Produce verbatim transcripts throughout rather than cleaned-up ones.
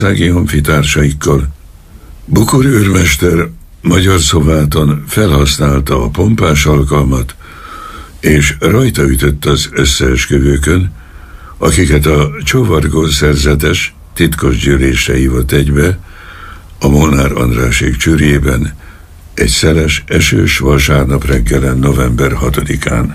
Szági honfitársaikkal. Bukor őrmester Magyarszobáton felhasználta a pompás alkalmat, és rajta ütött az összeesküvőkön, akiket a csovargó szerzetes titkos gyűlésre hívott egybe a Molnár Andrásék csürjében egy szeles, esős vasárnap reggelen november hatodikán.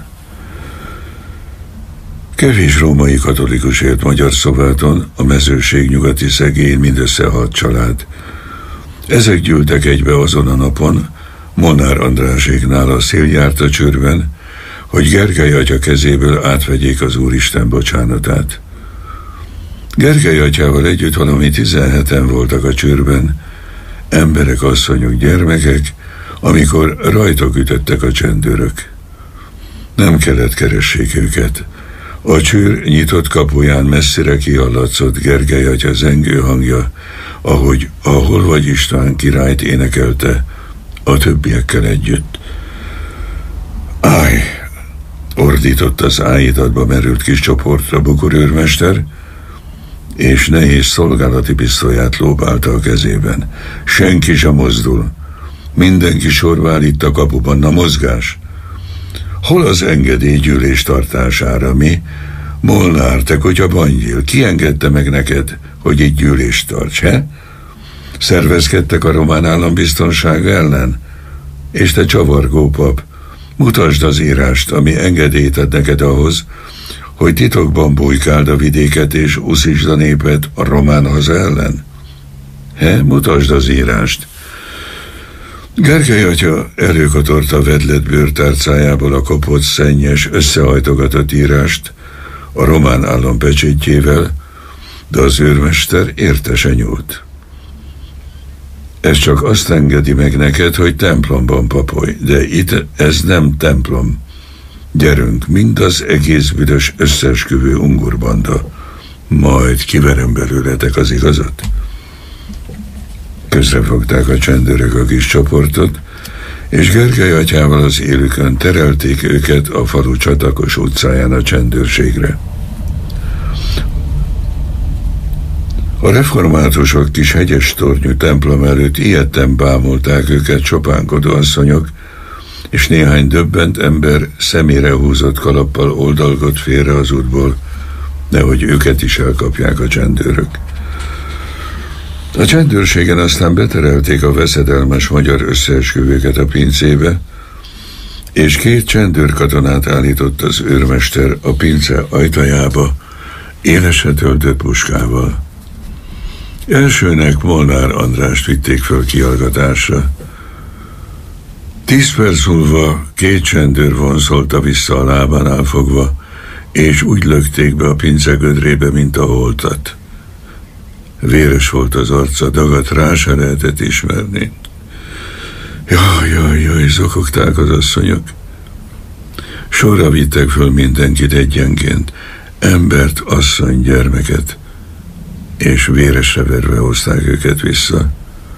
Kevés római katolikus élt Magyarszobáton, a mezőség nyugati szegén mindössze hat család. Ezek gyűltek egybe azon a napon, Molnár Andráséknál a Széljárta csőrben, hogy Gergely atya kezéből átvegyék az Úristen bocsánatát. Gergely atyával együtt valami tizenheten voltak a csőrben, emberek, asszonyok, gyermekek, amikor rajtok ütöttek a csendőrök. Nem kellett keressék őket. A csőr nyitott kapuján messzire kihallatszott Gergely atya zengő hangja, ahogy a Hol vagy István királyt énekelte a többiekkel együtt. Áj! Ordított az áhítatba merült kis csoportra Bukor őrmester, és nehéz szolgálati pisztolyát lóbálta a kezében. Senki sem mozdul. Mindenki sorvál itt a kapuban. Na, mozgás! Hol az engedély gyűlés tartására, mi? Molnár, te kutya bangyil, ki engedte meg neked, hogy itt gyűlést tarts, he? Szervezkedtek a román állambiztonság ellen? És te csavargó pap, mutasd az írást, ami engedélyt ad neked ahhoz, hogy titokban bujkáld a vidéket és uszítsd a népet a román haza ellen? He, mutasd az írást. Gergely atya előkotorta vedlet bőrtárcájából a kopott, szennyes, összehajtogatott írást a román állam pecsétjével, de az őrmester értesen nyúlt. Ez csak azt engedi meg neked, hogy templomban papolj, de itt ez nem templom. Gyerünk, mind az egész büdös összeesküvő ungurbanda. Majd kiverem belőletek az igazat. Közrefogták a csendőrök a kis csoportot, és Gergely atyával az élükön terelték őket a falu Csatakos utcáján a csendőrségre. A reformátusok kis hegyes tornyú templom előtt ijedten bámulták őket csopánkodó asszonyok, és néhány döbbent ember szemére húzott kalappal oldalgott félre az útból, nehogy őket is elkapják a csendőrök. A csendőrségen aztán beterelték a veszedelmes magyar összeesküvőket a pincébe, és két csendőrkatonát állított az őrmester a pince ajtajába, élesre töltött puskával. Elsőnek Molnár Andrást vitték föl kihallgatásra. Tíz perc múlva két csendőr vonszolta vissza a lábánál fogva, és úgy lökték be a pince gödrébe, mint a holtat. Véres volt az arca, dagat rá se lehetett ismerni. Jaj, jaj, jaj, zokogták az asszonyok. Sorra vittek föl mindenkit egyenként, embert, asszony, gyermeket, és véresre verve hozták őket vissza.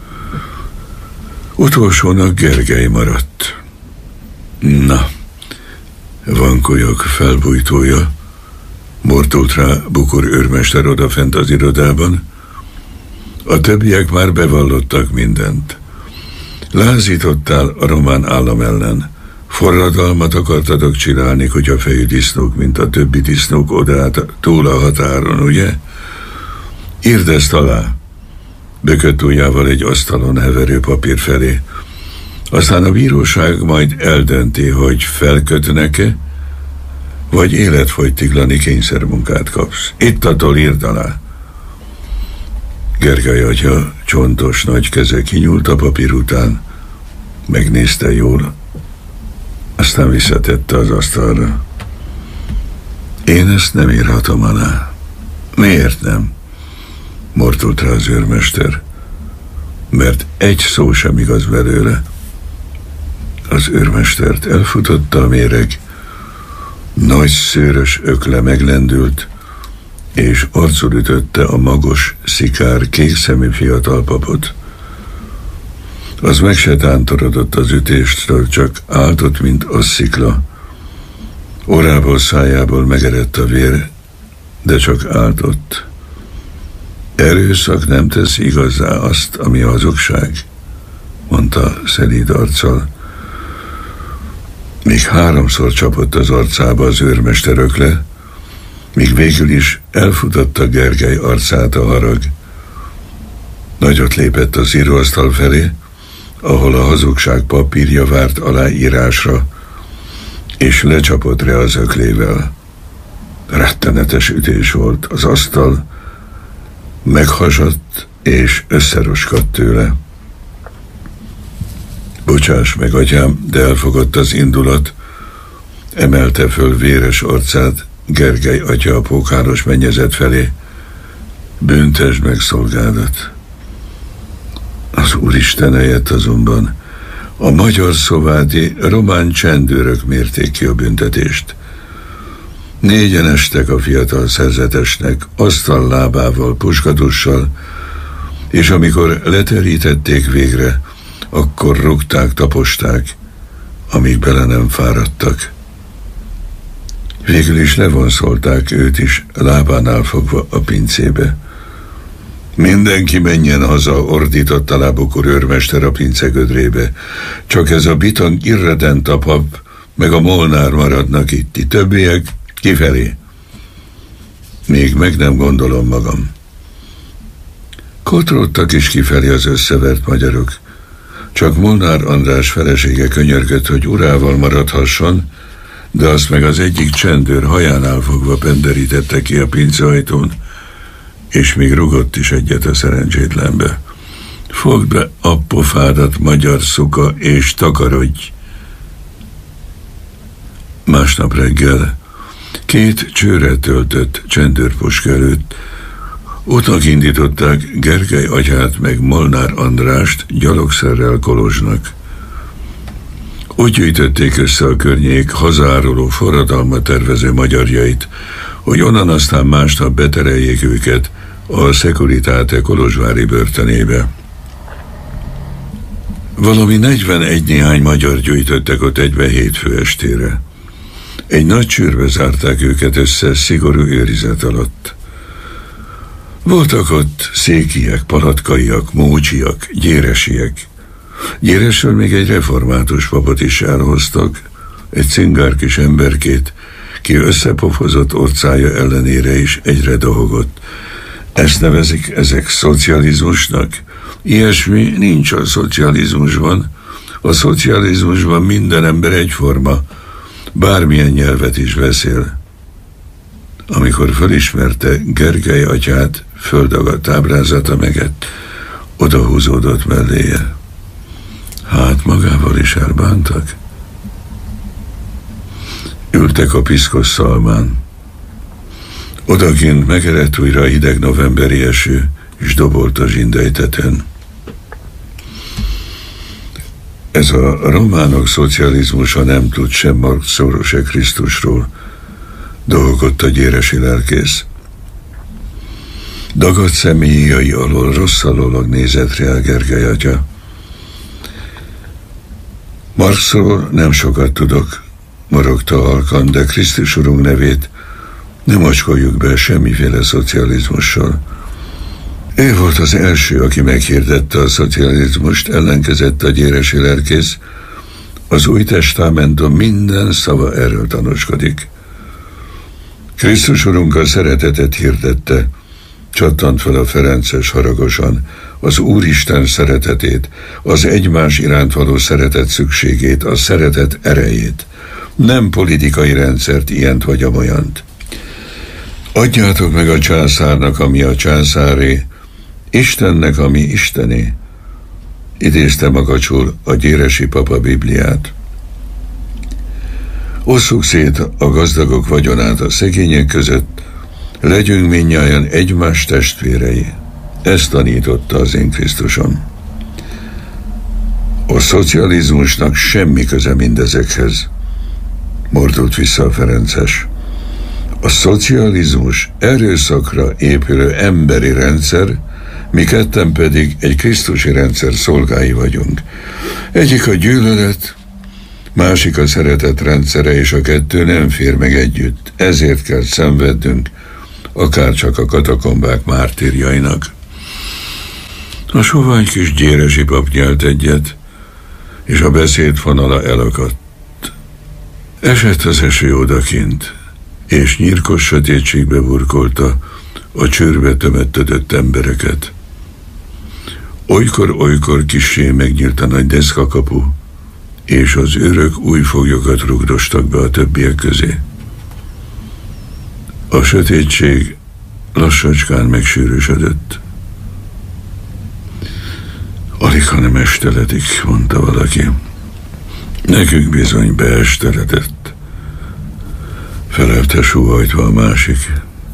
Utolsónak Gergely maradt. Na, vankolyok felbújtója, mortult rá Bukor őrmester odafent az irodában. A többiek már bevallottak mindent. Lázítottál a román állam ellen. Forradalmat akartatok csinálni, kutyafejű disznók, mint a többi disznók odát túl a határon, ugye? Írd ezt alá. Bökött ujjával egy asztalon heverő papír felé. Aztán a bíróság majd eldönti, hogy felkötnek-e, vagy életfogytiglani kényszermunkát kapsz. Ittatól írd alá. Gergely atya csontos nagy keze kinyúlt a papír után, megnézte jól, aztán visszatette az asztalra. Én ezt nem írhatom alá. Miért nem? Mortult rá az őrmester. Mert egy szó sem igaz belőle. Az őrmestert elfutotta a méreg, nagy szőrös ökle meglendült, és arcul ütötte a magos, szikár, kékszemű fiatal papot. Az meg se tántorodott az ütéstől, csak áltott, mint asszikla. Orrából, szájából megerett a vér, de csak áltott. Erőszak nem teszi igazzá azt, ami a hazugság, mondta szelíd arccal. Még háromszor csapott az arcába az őrmester ökle, míg végül is elfutotta Gergely arcát a harag. Nagyot lépett az íróasztal felé, ahol a hazugság papírja várt aláírásra, és lecsapott rá az öklével. Rettenetes ütés volt, az asztal meghasadt és összeroskadt tőle. Bocsáss meg, atyám, de elfogott az indulat, emelte föl véres arcát Gergely atya a pókáros mennyezet felé. Büntesd meg szolgádat. Az Úristen helyett azonban a magyar szovádi román csendőrök mérték ki a büntetést. Négyen estek a fiatal szerzetesnek, asztal lábával, puskadussal, és amikor leterítették végre, akkor rúgták, taposták, amíg bele nem fáradtak. Végül is levonszolták őt is lábánál fogva a pincébe. Mindenki menjen haza, ordított a lábukor őrmester a pince gödrébe. Csak ez a bitang irredent pap, meg a Molnár maradnak itt, ti többiek kifelé. Még meg nem gondolom magam. Kotródtak is kifelé az összevert magyarok. Csak Molnár András felesége könyörgött, hogy urával maradhasson, de azt meg az egyik csendőr hajánál fogva penderítette ki a pinceajtón, és még rugott is egyet a szerencsétlenbe. Fogd be a pofádat, magyar szuka, és takarodj! Másnap reggel két csőre töltött csendőrpuska előtt útnak indították Gergely atyát meg Molnár Andrást gyalogszerrel Kolozsnak. Úgy gyűjtötték össze a környék hazáruló forradalma tervező magyarjait, hogy onnan aztán másnap betereljék őket a Securitate kolozsvári börtönébe. Valami negyvenegy néhány magyar gyűjtöttek ott egybe hétfő estére. Egy nagy csőrbe zárták őket össze szigorú őrizet alatt. Voltak ott székiek, palatkaiak, mócsiak, gyéresiek. Gyéresről még egy református papot is elhoztak, egy cingár kis emberkét, ki összepofozott orcája ellenére is egyre dohogott. Ezt nevezik ezek szocializmusnak? Ilyesmi nincs a szocializmusban. A szocializmusban minden ember egyforma, bármilyen nyelvet is beszél. Amikor fölismerte Gergely atyát, földagadt ábrázata megett, odahúzódott melléje. Hát magával is elbántak. Ültek a piszkos szalmán. Odakint megerett újra a hideg novemberi eső, és dobolt a zsindejteten. Ez a románok szocializmusa nem tud sem Marxról, se Krisztusról, dolgott a gyéresi lelkész. Dagadt személyai alól rosszalólag nézett rá Gergely atya. Marxról nem sokat tudok, morogta halkan, de Krisztus Urunk nevét nem acskoljuk be semmiféle szocializmussal. Ő volt az első, aki meghirdette a szocializmust, ellenkezett a gyéresi lelkész. Az új testamentum minden szava erről tanúskodik. Krisztus Urunk a szeretetet hirdette, csattant fel a ferences haragosan, az Úristen szeretetét, az egymás iránt való szeretet szükségét, a szeretet erejét, nem politikai rendszert, ilyent vagy amolyant. Adjátok meg a császárnak, ami a császáré, Istennek, ami Istené. Idézte magacsul a gyéresi papa Bibliát. Osszuk szét a gazdagok vagyonát a szegények között, legyünk mindnyájan egymás testvérei. Ezt tanította az én Krisztusom. A szocializmusnak semmi köze mindezekhez, mordult vissza a ferences. A szocializmus erőszakra épülő emberi rendszer, mi ketten pedig egy krisztusi rendszer szolgái vagyunk. Egyik a gyűlölet, másik a szeretet rendszere, és a kettő nem fér meg együtt. Ezért kell szenvednünk akárcsak a katakombák mártírjainak. A sovány kis gyéresi pap nyelt egyet, és a beszéd fonala elakadt. Esett az eső odakint, és nyírkos sötétségbe burkolta a csőrbe tömöttödött embereket. Olykor-olykor kissé megnyílt a nagy deszkakapu, és az őrök új foglyokat rugdostak be a többiek közé. A sötétség lassacskán megsűrűsödött. Alig, hanem esteledik, mondta valaki. Nekünk bizony beesteledett, felelte sóhajtva a másik.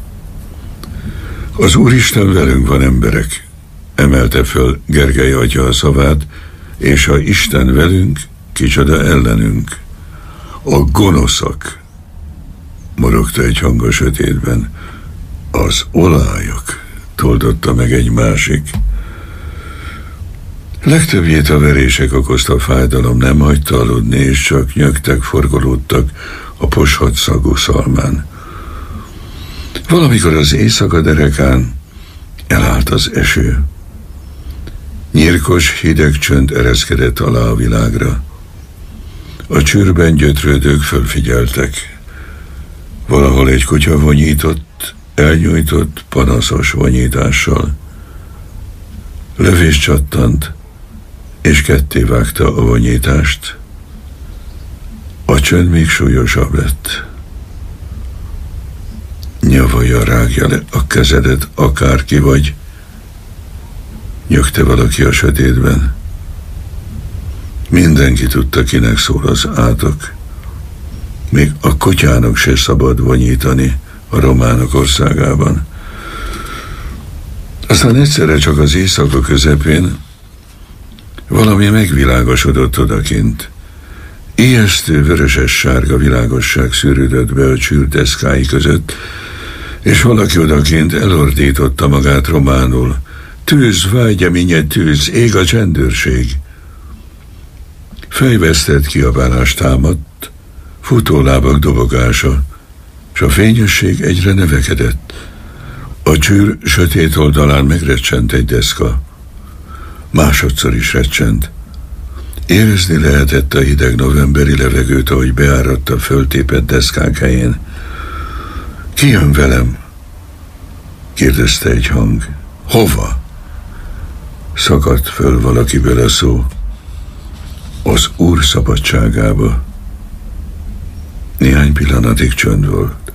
Az Úristen velünk van, emberek, emelte föl Gergely atya a szavát, és ha Isten velünk, kicsoda ellenünk? A gonoszak, morogta egy hang a sötétben. Az olályok, toldotta meg egy másik. Legtöbbjét a verések okozta fájdalom nem hagyta aludni, és csak nyögtek, forgolódtak a poshat szagú szalmán. Valamikor az éjszaka derekán elállt az eső. Nyírkos, hideg csönd ereszkedett alá a világra. A csőrben gyötrődők fölfigyeltek. Valahol egy kutya vonyított, elnyújtott, panaszos vonyítással. Lövés csattant, és ketté vágta a vonyítást. A csönd még súlyosabb lett. Nyavaja, rágja le a kezedet, akárki vagy, nyögte valaki a sötétben. Mindenki tudta, kinek szól az átok. Még a kutyának se szabad vonyítani a románok országában. Aztán egyszerre csak az éjszaka közepén valami megvilágosodott odakint. Ijesztő vöröses-sárga világosság szűrődött be a csűr deszkái között, és valaki odakint elordította magát románul. Tűz, vágyeménye tűz, ég a csendőrség. Fejvesztett kiabálás támadt, futólábak dobogása, s a fényesség egyre növekedett. A csűr sötét oldalán megrecsent egy deszka. Másodszor is recsent. Érezni lehetett a hideg novemberi levegőt, ahogy beáradt a föltépett deszkák helyén. Ki jön velem? Kérdezte egy hang. Hova? Szakadt föl valakiből a szó. Az Úr szabadságába. Néhány pillanatig csönd volt.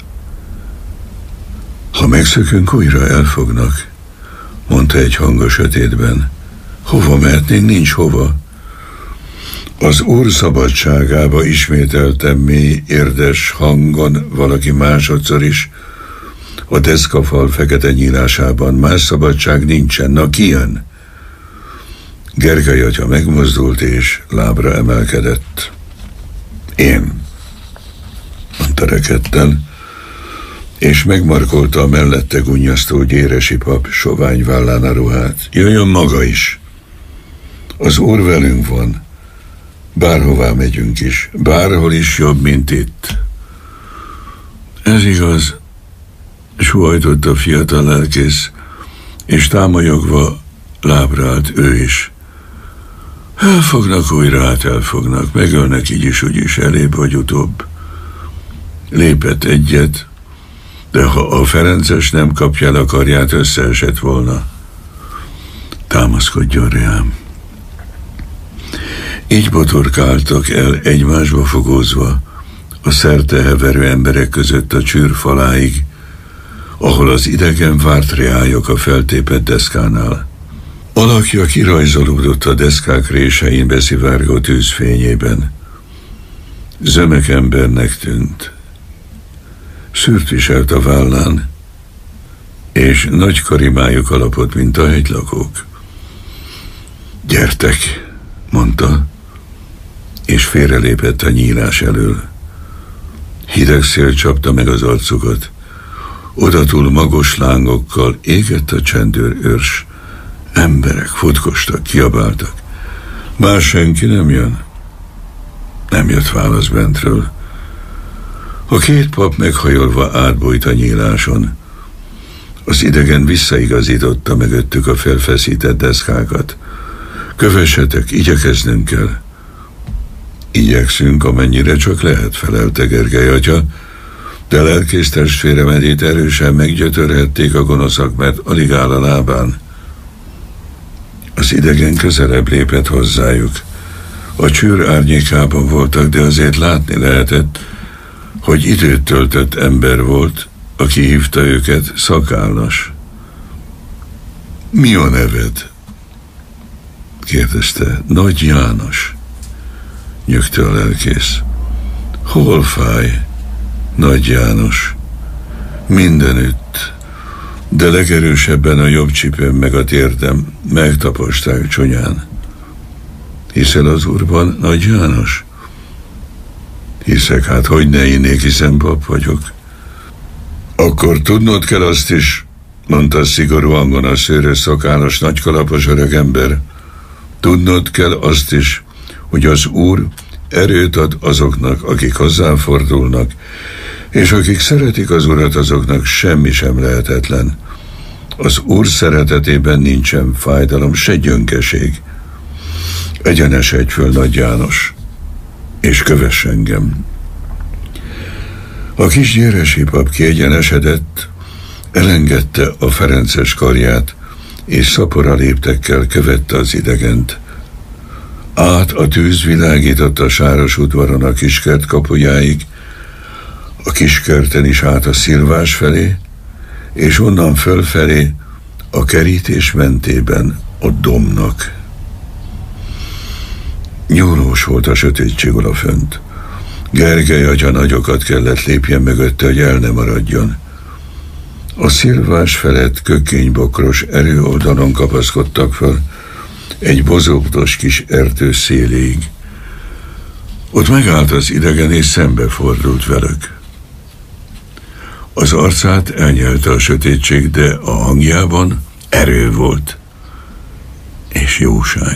Ha megszökünk, újra elfognak, mondta egy hang a sötétben. Hova mehetnénk? Nincs hova. Az Úr szabadságába, ismételtem mély, érdes hangon valaki másodszor is. A deszkafal fekete nyílásában más szabadság nincsen. Na, ki jön? Gergely atya megmozdult és lábra emelkedett. Én, mondta rekedten, és megmarkolta a mellette gunnyasztó gyéresi pap sovány vállán a ruhát. Jöjjön maga is. Az Úr velünk van. Bárhová megyünk is. Bárhol is jobb, mint itt. Ez igaz, suhajtott a fiatal lelkész, és támolyogva lábra állt ő is. Elfognak újra, hát elfognak, megölnek így is, úgyis elébb vagy utóbb. Lépett egyet, de ha a ferences nem kapja el a karját, összeesett volna. Támaszkodjon rám. Így botorkáltak el egymásba fogózva a szerte heverő emberek között a csűr faláig, ahol az idegen várt reályok a feltépett deszkánál. Alakja kirajzolódott a deszkák résein beszivárgó tűzfényében. Zömek embernek tűnt. Szűrt viselt a vállán, és nagy karimájuk alapot, mint a hegylakók. Gyertek, mondta, és félrelépett a nyílás elől. Hideg szél csapta meg az arcukat. Odatúl magos lángokkal égett a csendőr őrs. Emberek futkostak, kiabáltak. Már senki nem jön? Nem jött válasz bentről. A két pap meghajolva átbújt a nyíláson. Az idegen visszaigazította mögöttük a felfeszített deszkákat. Kövessetek, igyekeznünk kell. Igyekszünk, amennyire csak lehet, felelte Gergely atya, de lelkész testvéremedét erősen meggyötörhették a gonoszak, mert alig áll a lábán. Az idegen közelebb lépett hozzájuk. A csőr árnyékában voltak, de azért látni lehetett, hogy időt töltött ember volt, aki hívta őket Szakállas. Mi a neved? Kérdezte. Nagy János, nyögte a lelkész. Hol fáj, Nagy János? Mindenütt, de legerősebben a jobb csipőm meg a térdem, megtaposták csonyán. Hiszel az Úrban, Nagy János? Hiszek, hát hogy ne innék, hiszen pap vagyok. Akkor tudnod kell azt is, mondta szigorú hangon a szőrös Szakállas nagykalapos öregember. Tudnod kell azt is, hogy az Úr erőt ad azoknak, akik hozzáfordulnak, és akik szeretik az Urat, azoknak semmi sem lehetetlen. Az Úr szeretetében nincsen fájdalom, se gyönkeség. Egyenesedj föl, Nagy János, és kövess engem. A kis gyéresi pap kiegyenesedett, elengedte a ferences karját, és szapora léptekkel követte az idegent. Át a tűz világított a sáros udvaron a kiskert kapujáig, a kiskerten is át a szilvás felé, és onnan fölfelé a kerítés mentében a dombnak. Nyúlós volt a sötétség odafönt. Gergely atya nagyokat kellett lépjen mögötte, hogy el ne maradjon. A szilvás felett kökénybokros erőoldalon kapaszkodtak föl egy bozótos kis erdő széléig. Ott megállt az idegen, és szembefordult velük. Az arcát elnyelte a sötétség, de a hangjában erő volt, és jóság.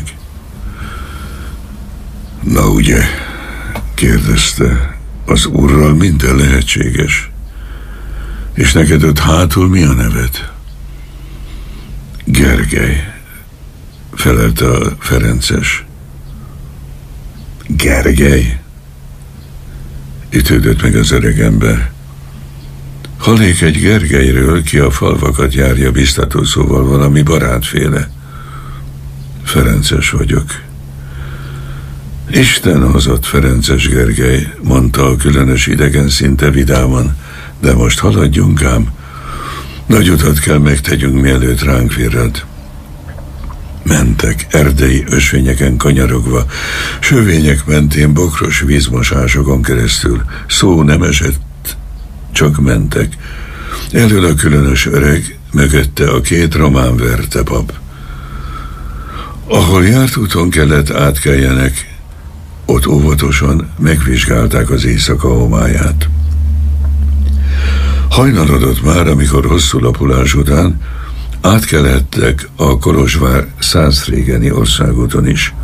Na ugye, kérdezte, az Úrral minden lehetséges. És neked ott hátul mi a neved? Gergely, felelte a ferences. Gergely? Ütődött meg az öreg ember. Hallék egy Gergelyről, ki a falvakat járja biztató szóval, valami barátféle. Ferences vagyok. Isten hozott, Ferences Gergely, mondta a különös idegen szinte vidáman, de most haladjunk ám. Nagy utat kell megtegyünk, mielőtt ránk virrad. Mentek, erdei ösvényeken kanyarogva, sövények mentén bokros vízmosásokon keresztül. Szó nem esett, csak mentek. Elől a különös öreg, mögötte a két román vertepap. Ahol járt úton kellett átkeljenek, ott óvatosan megvizsgálták az éjszaka homályát. Hajnalodott már, amikor hosszú lapulás után átkelhettek a Kolozsvár Szászrégeni országúton is.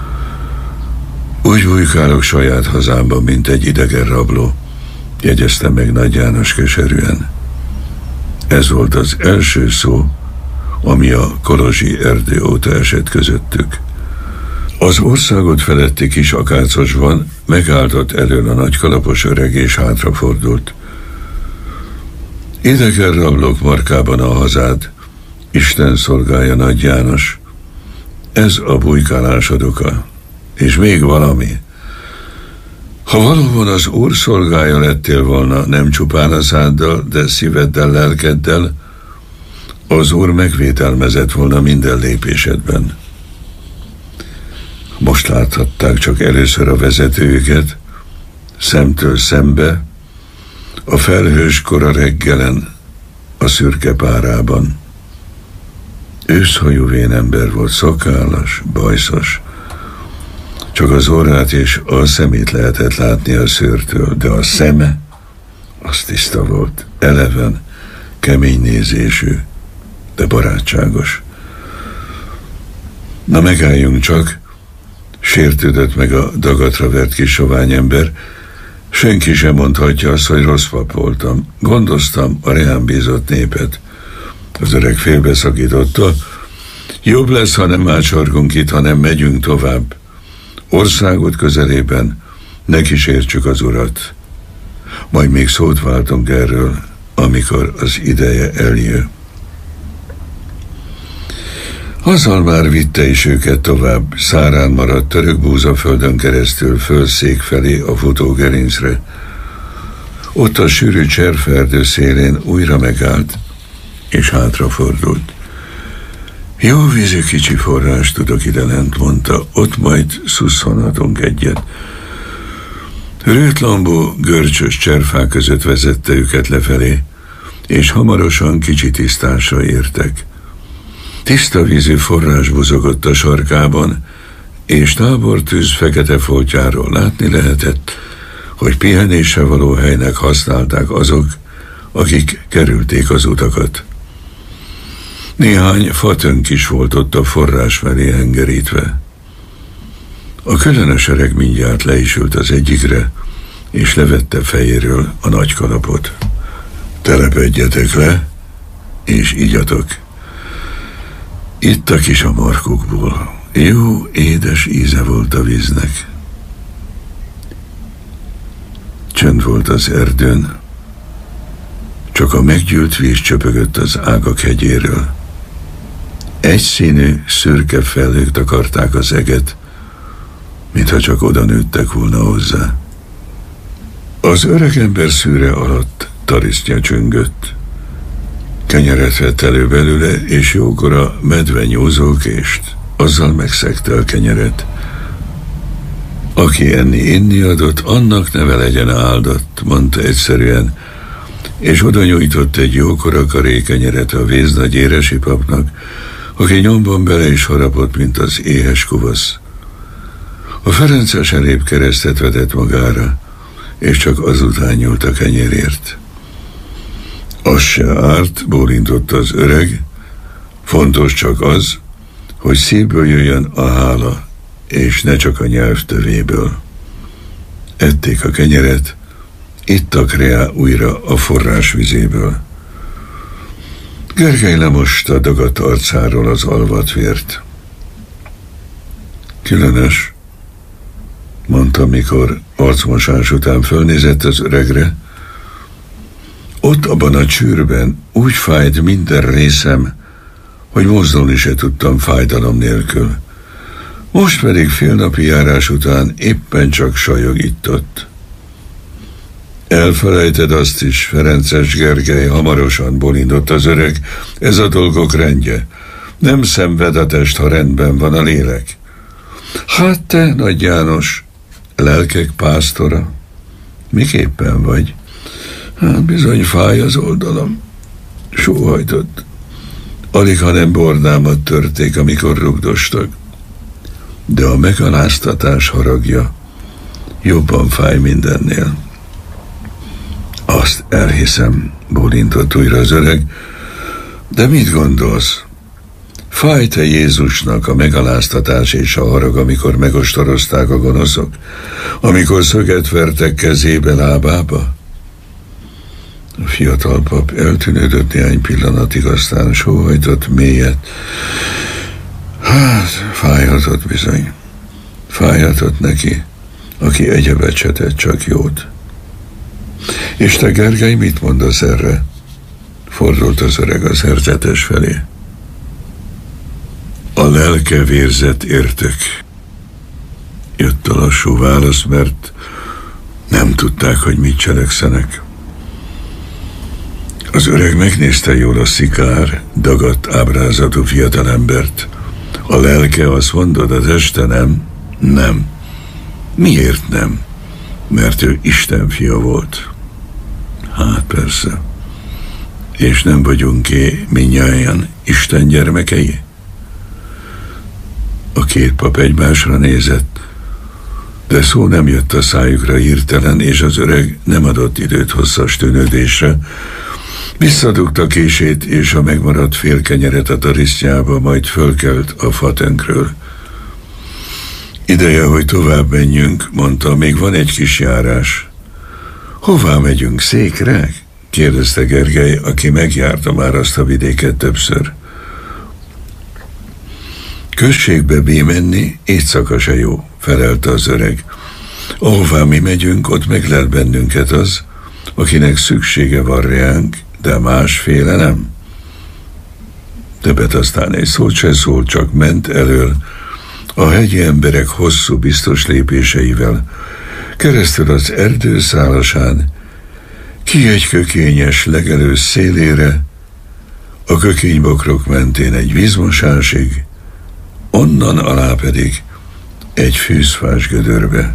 Úgy bujkálok saját hazámban, mint egy idegen rabló, jegyezte meg Nagy János keserűen. Ez volt az első szó, ami a kolozsi erdő óta esett közöttük. Az országot feletti kis akácosban megálltott elől a nagykalapos öreg, és hátrafordult. Idegen rablók markában a hazád, Isten szolgálja, Nagy János. Ez a bujkálásod oka. És még valami. Ha valóban az Úr szolgája lettél volna, nem csupán a száddal, de szíveddel, lelkeddel, az Úr megvételmezett volna minden lépésedben. Most láthatták csak először a vezetőjüket, szemtől szembe, a felhős kora reggelen, a szürke párában. Őszhajú vénember volt, Szakállas, bajszos. Csak az orrát és a szemét lehetett látni a szőrtől, de a szeme, az tiszta volt, eleven, kemény nézésű, de barátságos. Na megálljunk csak, sértődött meg a dagatra vert kis sovány ember. Senki sem mondhatja azt, hogy rossz pap voltam. Gondoztam a reám bízott népet. Az öreg félbeszakította. Jobb lesz, ha nem ácsorgunk itt, hanem megyünk tovább. Országút közelében ne kísértsük az urat. Majd még szót váltunk erről, amikor az ideje eljön. Azzal már vitte is őket tovább, szárán maradt török búzaföldön keresztül fölszék felé a futógerincre. Ott a sűrű cserferdő szélén újra megállt, és hátrafordult. Jó vízű kicsi forrás tudok ide lent, mondta, ott majd szusszonhatunk egyet. Rőtlombó, görcsös cserfák között vezette őket lefelé, és hamarosan kicsi tisztásra értek. Tiszta vízű forrás buzogott a sarkában, és tábortűz fekete foltjáról látni lehetett, hogy pihenésre való helynek használták azok, akik kerülték az utakat. Néhány fatönk is volt ott a forrás felé hengerítve. A különös öreg mindjárt le is ült az egyikre, és levette fejéről a nagy kalapot. Telepedjetek le, és igyatok. Ittak is a markukból. Jó, édes íze volt a víznek. Csönd volt az erdőn, csak a meggyűlt víz csöpögött az ágak hegyéről. Egyszínű, szürke felhők takarták az eget, mintha csak oda nőttek volna hozzá. Az öregember szűre alatt tarisztja csüngött. Kenyeret vett elő belőle, és jókora medve nyúzókést, azzal megszegte a kenyeret. Aki enni-inni adott, annak neve legyen áldott, mondta egyszerűen, és oda nyújtott egy jókora karékenyeret a véznagy éresi papnak, aki nyomban bele is harapott, mint az éhes kuvasz. A ferences elébb keresztet vetett magára, és csak azután nyúlt a kenyérért. Az se árt, bólintott az öreg, fontos csak az, hogy szívből jöjjön a hála, és ne csak a nyelv tövéből. Ették a kenyeret, ittak rá újra a forrás vizéből. Gergely lemosta dagadt arcáról az alvat vért. Különös, mondta, mikor arcmosás után fölnézett az öregre. Ott abban a csűrben úgy fájt minden részem, hogy mozdulni se tudtam fájdalom nélkül. Most pedig félnapi járás után éppen csak sajog itt-ott. Elfelejted azt is, Ferences Gergely, hamarosan bolindott az öreg, ez a dolgok rendje. Nem szenved a test, ha rendben van a lélek. Hát te, Nagy János, lelkek pásztora, miképpen vagy? Hát bizony fáj az oldalam. Sóhajtott. Alig, ha nem bordámat törték, amikor rugdostak. De a megaláztatás haragja jobban fáj mindennél. Azt elhiszem, bólintott újra az öreg. De mit gondolsz? Fájt-e Jézusnak a megaláztatás és a harag, amikor megostorozták a gonoszok? Amikor szöget vertek kezébe, lábába? A fiatal pap eltűnődött néhány pillanatig, aztán sóhajtott mélyet. Hát, fájhatott bizony. Fájhatott neki, aki egyebet se tett, csak jót. És te, Gergely, mit mondasz erre? Fordult az öreg a szerzetes felé. A lelke vérzett értök. Jött a lassú válasz, mert nem tudták, hogy mit cselekszenek. Az öreg megnézte jól a szikár, dagadt ábrázatú fiatalembert. A lelke, azt mondod, az este nem? Nem. Miért nem? Mert ő Isten fia volt. Hát persze. És nem vagyunk-e mindnyájan Isten gyermekei? A két pap egymásra nézett, de szó nem jött a szájukra hirtelen, és az öreg nem adott időt hosszas tűnődésre. Visszadugta kését és a megmaradt fél kenyeret a tarisztjába, majd fölkelt a fatönkről. Ideje, hogy tovább menjünk, mondta, még van egy kis járás. Hová megyünk, Székre? kérdezte Gergely, aki megjárta már azt a vidéket többször. Községbe bemenni éjszaka se jó, felelte az öreg. Ahová mi megyünk, ott meglel bennünket az, akinek szüksége van reánk, de másféle nem. Többet aztán egy szót se szólt, csak ment elől, a hegyi emberek hosszú, biztos lépéseivel, keresztül az erdő szálasán, ki egy kökényes legelő szélére, a kökénybokrok mentén egy vízmosásig, onnan alá pedig egy fűzfás gödörbe.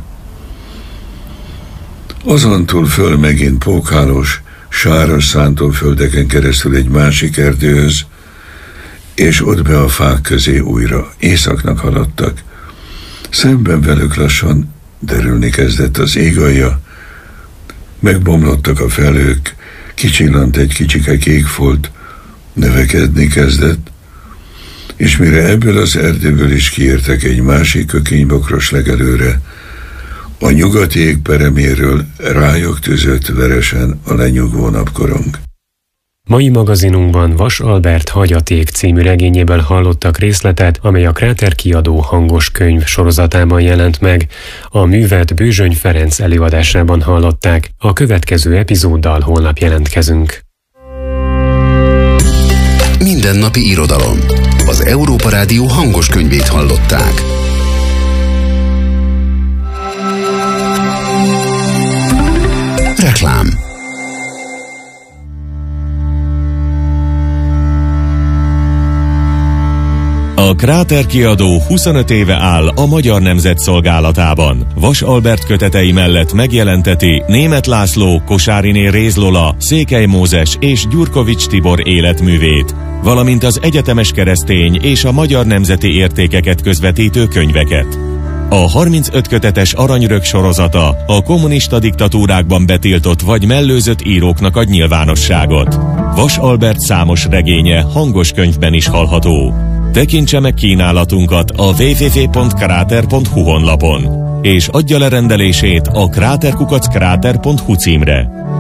Azontúl föl megint pókhálós, sáros szántóföldeken keresztül egy másik erdőhöz, és ott be a fák közé újra északnak haladtak. Szemben velük lassan derülni kezdett az égalja, megbomlottak a felhők, kicsillant egy kicsike kékfolt, növekedni kezdett, és mire ebből az erdőből is kiértek egy másik kökénybokros legelőre, a nyugati ég pereméről rájuk tűzött veresen a lenyugvó napkorong. Mai magazinunkban Vas Albert Hagyaték című regényéből hallottak részletet, amely a Kráter Kiadó hangos könyv sorozatában jelent meg. A művet Bőzsöny Ferenc előadásában hallották. A következő epizóddal holnap jelentkezünk. Mindennapi irodalom. Az Európa Rádió hangos könyvét hallották. Reklám. A Kráter Kiadó huszonöt éve áll a Magyar Nemzet szolgálatában. Vas Albert kötetei mellett megjelenteti Németh László, Kosáriné Réz Lola, Székely Mózes és Gyurkovics Tibor életművét, valamint az egyetemes keresztény és a magyar nemzeti értékeket közvetítő könyveket. A harmincöt kötetes Aranyrög sorozata a kommunista diktatúrákban betiltott vagy mellőzött íróknak ad nyilvánosságot. Vas Albert számos regénye hangos könyvben is hallható. Tekintse meg kínálatunkat a double-u double-u double-u pont kráter pont hu honlapon, és adja le rendelését a kráterkukac kráter pont hu címre.